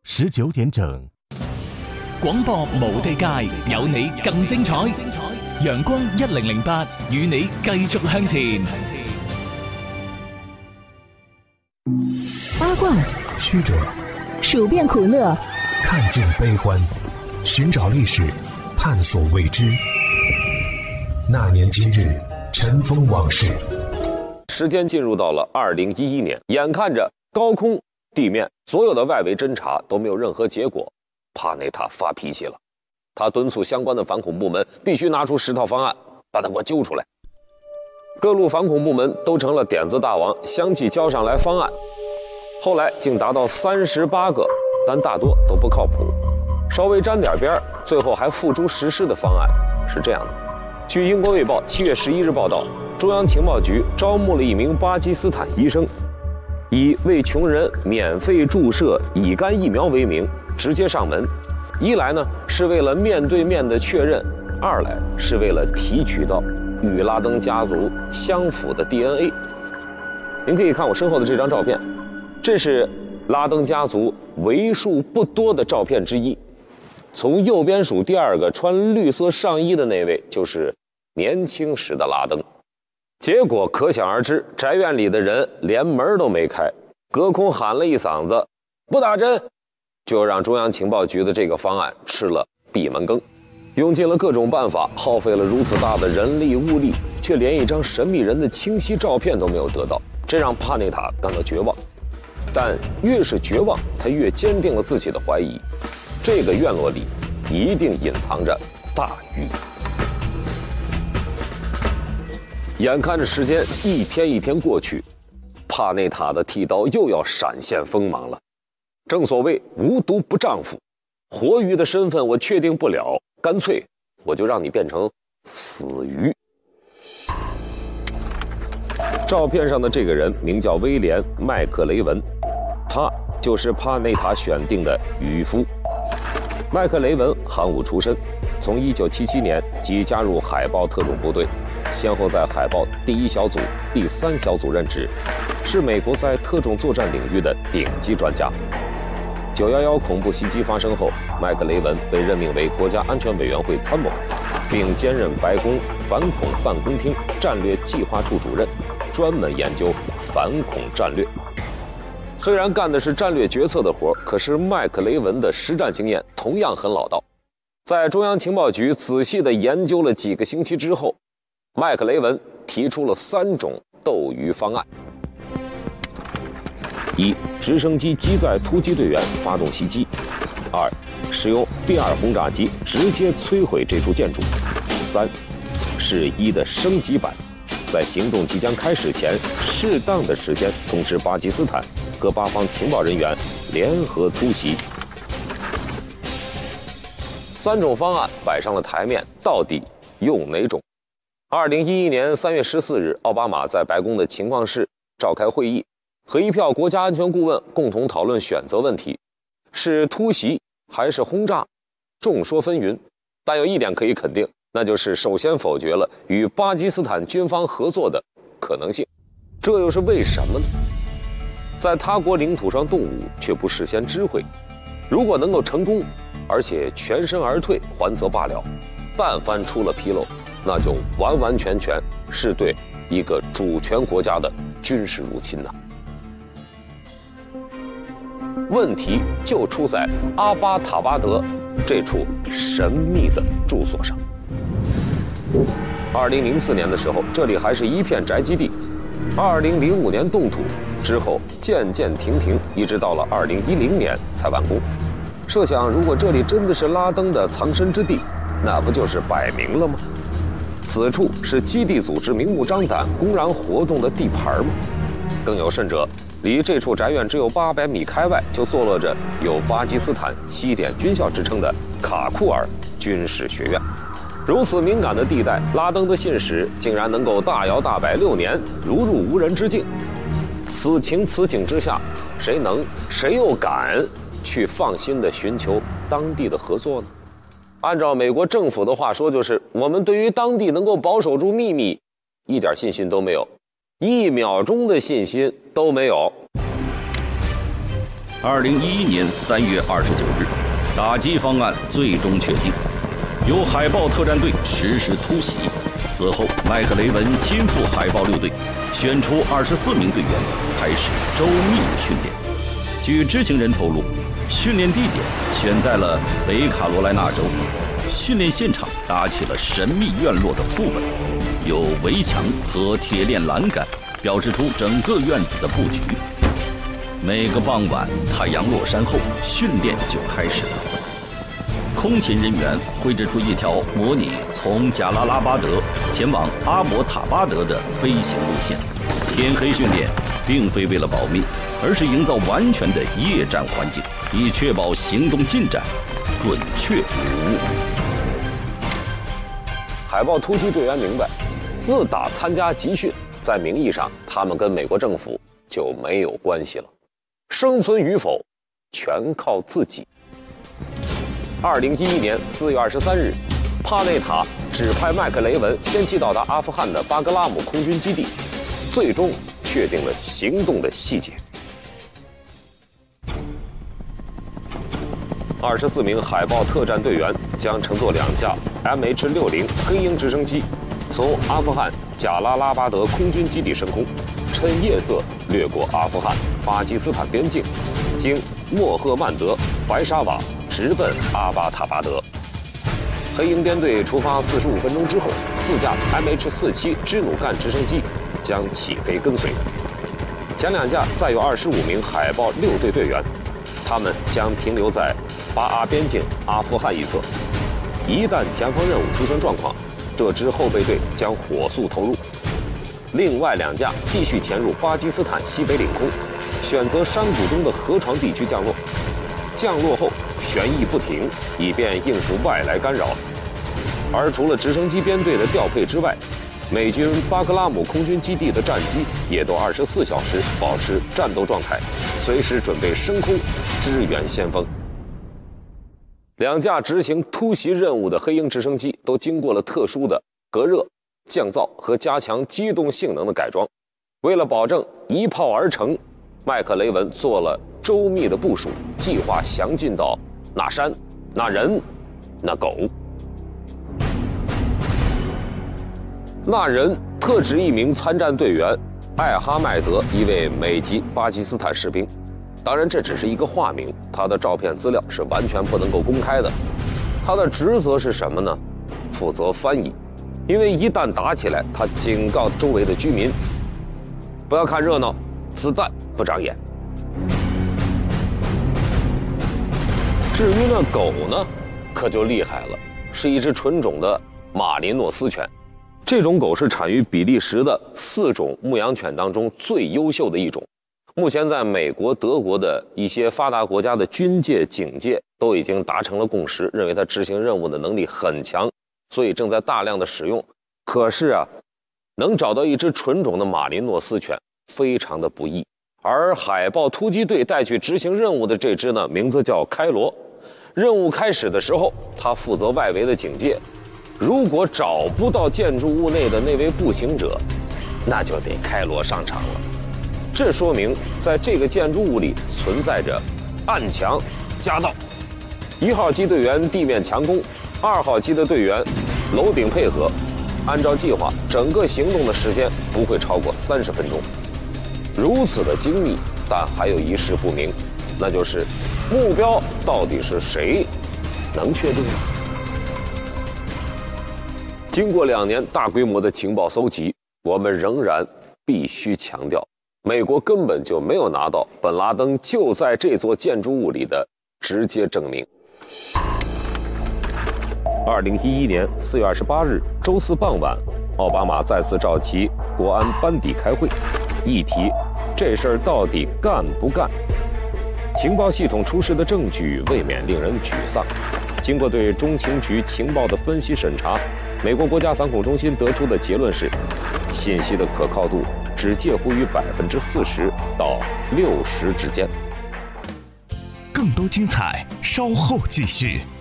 19點整， 廣播無地界，有你更精彩。陽光1008與你繼續向前。 八卦、 曲折、 数遍苦乐， 看尽悲欢，寻找历史，探索未知。那年今日，尘封往事。 时间进入到了2011年，眼看着高空、地面所有的外围侦查都没有任何结果，帕内塔发脾气了。他敦促相关的反恐部门必须拿出10套方案，把他给我揪出来。各路反恐部门都成了点子大王，相继交上来方案，后来竟达到38个，但大多都不靠谱，稍微沾点边，最后还付诸实施的方案是这样的。据英国卫报7月11日报道，中央情报局招募了一名巴基斯坦医生，以为穷人免费注射乙肝疫苗为名，直接上门。一来呢是为了面对面的确认，二来是为了提取到与拉登家族相符的 DNA。 您可以看我身后的这张照片，这是拉登家族为数不多的照片之一。从右边数第二个穿绿色上衣的那位就是年轻时的拉登。结果可想而知，宅院里的人连门都没开，隔空喊了一嗓子不打针，就让中央情报局的这个方案吃了闭门羹，用尽了各种办法，耗费了如此大的人力物力，却连一张神秘人的清晰照片都没有得到，这让帕内塔感到绝望。但越是绝望，他越坚定了自己的怀疑，这个院落里一定隐藏着大鱼。眼看着时间一天一天过去，帕内塔的剃刀又要闪现锋芒了。正所谓无毒不丈夫，活鱼的身份我确定不了，干脆我就让你变成死鱼。照片上的这个人名叫威廉·麦克雷文，他就是帕内塔选定的渔夫。麦克雷文航母出身，从1977年即加入海豹特种部队，先后在海豹第1小组、第3小组任职，是美国在特种作战领域的顶级专家。911恐怖袭击发生后，麦克雷文被任命为国家安全委员会参谋，并兼任白宫反恐办公厅战略计划处主任，专门研究反恐战略。虽然干的是战略决策的活，可是麦克雷文的实战经验同样很老道。在中央情报局仔细地研究了几个星期之后，麦克雷文提出了3种斗鱼方案：一、直升机击载突击队员发动袭击；二、使用 B-2轰炸机直接摧毁这处建筑；三、是1的升级版，在行动即将开始前，适当的时间通知巴基斯坦和巴方情报人员联合突袭。3种方案摆上了台面，到底用哪种？2011年3月14日，奥巴马在白宫的情况室召开会议，和一票国家安全顾问共同讨论选择问题，是突袭还是轰炸？众说纷纭。但有一点可以肯定，那就是首先否决了与巴基斯坦军方合作的可能性。这又是为什么呢？在他国领土上动武却不事先知会，如果能够成功，而且全身而退，还则罢了；但凡出了纰漏，那就完完全全是对一个主权国家的军事入侵呐。问题就出在阿巴塔巴德这处神秘的住所上。2004年的时候，这里还是一片宅基地。2005年动土之后，渐渐停停，一直到了2010年才完工。设想，如果这里真的是拉登的藏身之地，那不就是摆明了吗？此处是基地组织明目张胆、公然活动的地盘吗？更有甚者，离这处宅院只有800米开外，就坐落着有巴基斯坦西点军校之称的卡库尔军事学院。如此敏感的地带，拉登的信使竟然能够大摇大摆6年，如入无人之境。此情此景之下，谁又敢去放心地寻求当地的合作呢？按照美国政府的话说，就是我们对于当地能够保守住秘密一点信心都没有，1秒钟的信心都没有。 2011年3月29日，打击方案最终确定，由海豹特战队实施突袭。此后，麦克雷文亲赴海豹6队，选出24名队员，开始周密的训练。据知情人透露，训练地点选在了北卡罗来纳州，训练现场搭起了神秘院落的副本，有围墙和铁链栏杆，表示出整个院子的布局。每个傍晚，太阳落山后，训练就开始了。空勤人员绘制出一条模拟从贾拉拉巴德前往阿伯塔巴德的飞行路线。天黑训练并非为了保密，而是营造完全的夜战环境，以确保行动进展准确无误。 海豹突击队员明白，自打参加集训，在名义上他们跟美国政府就没有关系了，生存与否全靠自己。2011年4月23日，帕内塔指派麦克雷文先期到达阿富汗的巴格拉姆空军基地，最终确定了行动的细节。24名海豹特战队员将乘坐2架 MH-60黑鹰直升机，从阿富汗贾拉拉巴德空军基地升空，趁夜色掠过阿富汗、巴基斯坦边境，经莫赫曼德、白沙瓦直奔阿巴塔巴德。黑鹰编队出发45分钟之后，4架 MH-47支努干直升机将起飞跟随。前2架载有25名海豹6队队员，他们将停留在巴阿边境阿富汗一侧。一旦前方任务出现状况，这支后备队将火速投入。另外2架继续潜入巴基斯坦西北领空，选择山谷中的河床地区降落。降落后旋翼不停，以便应付外来干扰。而除了直升机编队的调配之外，美军巴格拉姆空军基地的战机也都24小时保持战斗状态，随时准备升空支援先锋。2架执行突袭任务的黑鹰直升机都经过了特殊的隔热、降噪和加强机动性能的改装。为了保证一炮而成，麦克雷文做了周密的部署，计划详尽到那山、那人、那狗。那人特指一名参战队员艾哈迈德，一位美籍巴基斯坦士兵。当然，这只是一个化名，他的照片资料是完全不能够公开的。他的职责是什么呢？负责翻译，因为一旦打起来，他警告周围的居民，不要看热闹，子弹不长眼。至于那狗呢，可就厉害了，是一只纯种的马林诺斯犬。这种狗是产于比利时的4种牧羊犬当中最优秀的一种。目前在美国、德国的一些发达国家的军界、警界都已经达成了共识，认为它执行任务的能力很强，所以正在大量的使用。可是啊，能找到一只纯种的马林诺斯犬非常的不易。而海豹突击队带去执行任务的这只呢，名字叫开罗。任务开始的时候，它负责外围的警戒。如果找不到建筑物内的那位步行者，那就得开罗上场了。这说明在这个建筑物里存在着暗墙夹道。1号机队员地面强攻，2号机的队员楼顶配合。按照计划，整个行动的时间不会超过30分钟。如此的精密，但还有一事不明，那就是目标到底是谁？能确定吗？经过2年大规模的情报搜集，我们仍然必须强调，美国根本就没有拿到本拉登就在这座建筑物里的直接证明。2011年4月28日周四傍晚，奥巴马再次召集国安班底开会，议题：这事儿到底干不干？情报系统出示的证据未免令人沮丧。经过对中情局情报的分析审查，美国国家反恐中心得出的结论是，信息的可靠度只介乎于40%到60%之间。 更多精彩，稍后继续。